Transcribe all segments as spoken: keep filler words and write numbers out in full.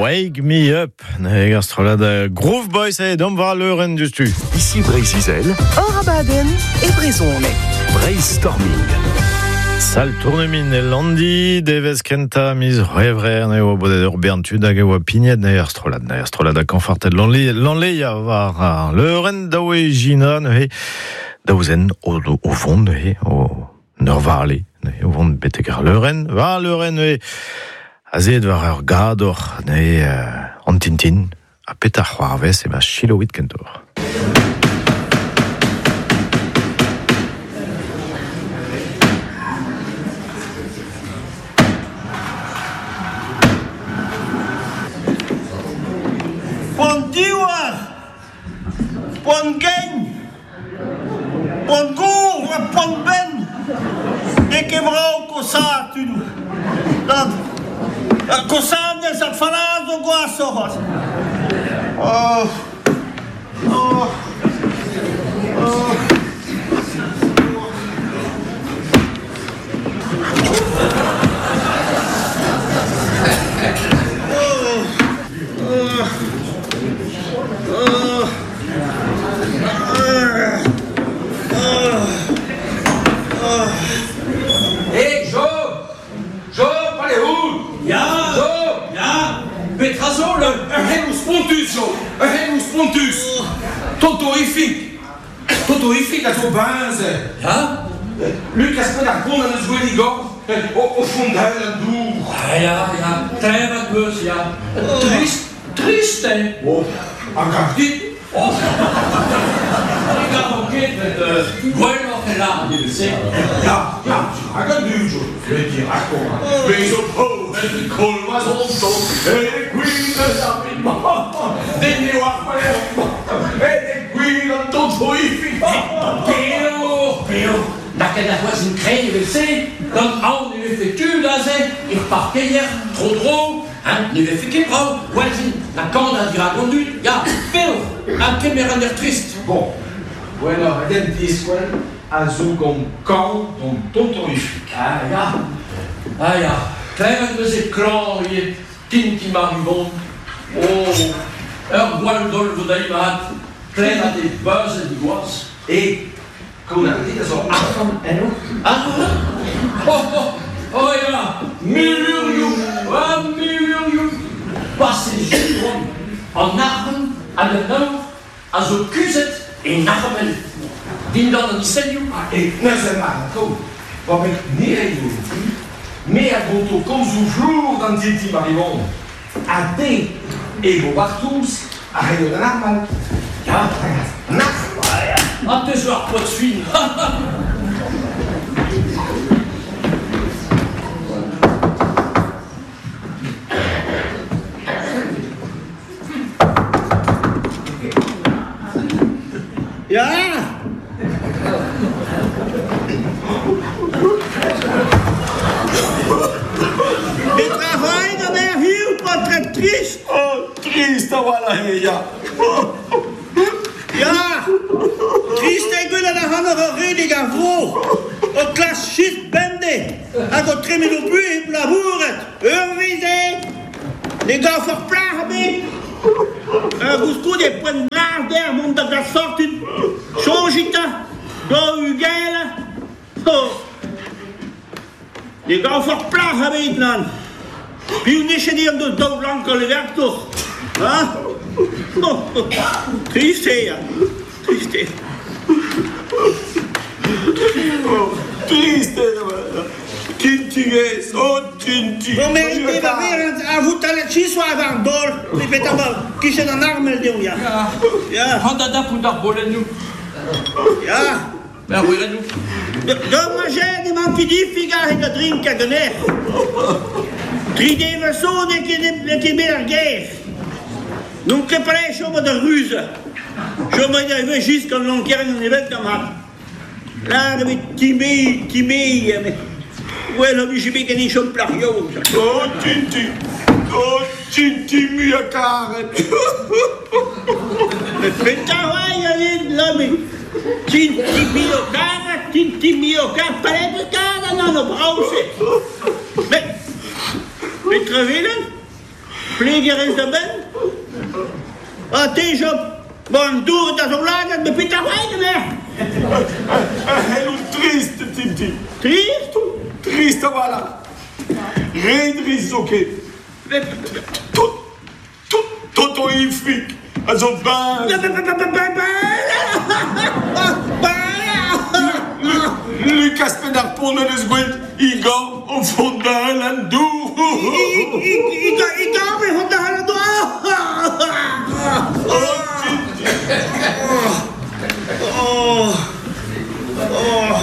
Wake Me Up. Ne gastrola de Groove Boys et d'om var leuren du stu. Ici Brésil, Orabaden et Brisone. Brainstorming. Sal tournemin e landi, devez kenta mis revrer ne oa bodet ur berntud hag oa pignet ne astrolad, ne astrolad a kanfartet l'anle, l'anle ya var ar leuren daoe jina ne he daouzen o, o vond ne he o neur varle ne he o vond betegar leuren, var leuren ne he azet var ur gador ne he uh, an tintin a peta c'hoarvez e ma chiloit kentor. Pon diwa, pon gen, pon gour, pon ben, e ke vrao kosa tu nou. Dan, kosa ne sa falaz o goa sohot. Oh, oh, oh. Hé, Jo! Jo, pas les houles! Ja! Jo! Ja! Petrazo, le Hemus Pontus, Jo! Hemus Pontus! Totorifique! Totorifique, la tua base! Ja? Lucas Pedacon, dans le Zwelligor, au fond d'elle, doux! Ja, ja, treva bus, ja. Trist, triste. Oh, encore dit! Oh. Ik ga ook kind met de goeie geladen, je weet. Ja, ja, ik ga nu zo. Weet je, ik kom. Wees op hoog, en de kool was onzond. En de queen is aan mijn man. Dit nieuw afgelegd. En de queen aan tot voor je. Peo, Peo, dat je dat was een krijg, je weet. Dan al nu effectuur dat zijn, ik parkeer hier, trop trop. Hein, nu effectuur, vrouw, voisin, la corde a dira conduite, ja, Peo, un caméra d'air triste. Bon, bueno, identisque, azul com cão, com tontorifique. Ah ja, ah ja, klein met zijn klan hier, tinti maribond. Oh, un voile d'olve d'aimat, klein met des buizen die was. Et, qu'on a dit, zo affen en ook. Ah, oh, oh, oh ja, miljoen, ah, miljoen. Pas in Gilron, en armen, aan de noord, als een kuzet in armen. Die dan een senio. Et, non seulement, kom, wat ik niet redden, mais à Gonto, comme zo vloer dan Tinti Maribond. A te, ego Bartous, a redden de nachtmal. Ja, Nachtmal, ja. ah, het is wel wat fijn. Ja! Le travail de mer hiel pas très triste. Oh, triste, voilà, ja. Ja! Trist ik wil een andere rediger vrouw. Een klas shit bende. Als ik drie minuten plus in laboeret. Urvise. Les gars verplagen me. Un gusto de prendre marre d'air, mon de la sorte. Changita. Do ugele. Oh. Les gars verplagen me het land. Puis niet je die om de dood lang kan werken toch? Huh? Oh, oh. Triste, ja. Triste. Oh, triste, Tintingues, oh, Tinti. Non, mais il va venir à vous t'aller chez soi avant d'or. Il peut avoir qui c'est dans l'arme, le dieu, ja. Ja, Ja. handa da pour d'arbolen nous. Ja. Ben oui, nous. Dan manger die man die die figa in de drinken geneer. Drie deven zo dat je dat je meer guerre. Non che preso ma de ruse. Je me dis juste quand l'on tient une belle camarade. Là, mais timé, timé, mais ouais, là, je vais gagner son plario. Oh, Tinti. Oh, Tinti, mia cara. Mais putain, ouais, là, mais Tinti mio cara, Tinti mio cara, pareil cara, non, non, bravo, c'est. Mais, mais Trevelin, Pliggeris de ben? Ah, t'es op. Bon, doe het als een lager met Pieter Weidener. Heel triste, Tinti. Triest? Triste, voilà. Reden is oké. Tot, tot, tot on y flic. Also, ben... Lucas Pedar Ponden is goed. Igor, op Vondel en doe. Ik ga weer van de handen door. Oh, Tinti. Oh. Oh.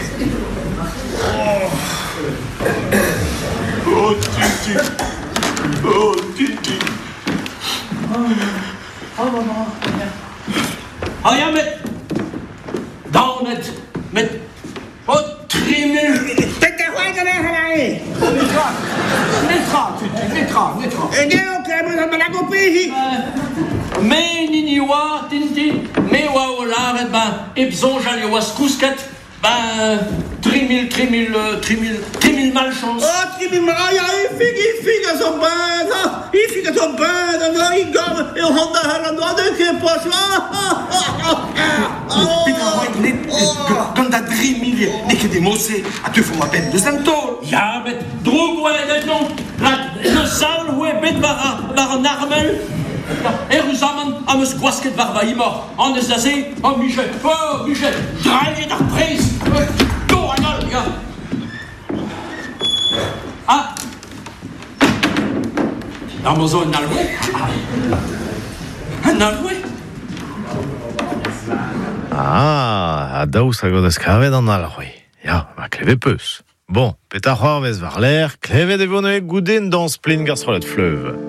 Oh, Tinti. Oh, Tinti. Oh ja, met... Dan met... Met... Wat trimmel... Pieter Weidener gedaan. Net gaat, Tinti. Net gaat, net gaat. Ik denk ook, maar dat ben ik op hier. Me niniwa, tinti, me wa olaret, ben, epzon jali wa skousket, ben, trimil, trimil, trimil, trimil malchance. Oh, trimil, maar ja, ik vind, ik vind het zo bad. Ik vind het zo bad. En dan ik ga in handen halen, dan ik geen pas. Pieter White, net, dan dat drie miljoen, niet de mosse, à te voor peine de Santol. Ja, met droog wa het non, laat de zaal hoe bet war war een armel. Eruzamen am eus gwasket war va imor. An eus da se, oh Michel, oh Michel, draai je d'ar prez. Do anal, ja. Ah. Dar mo zo un alwe. Un alwe. Ah, daous a godez kavet an alc'hwez. Ya, ma kleve peus. Bon, petra c'hoarvez war l'air, klevet e vone goudenn dans splin garstrolet fleuve.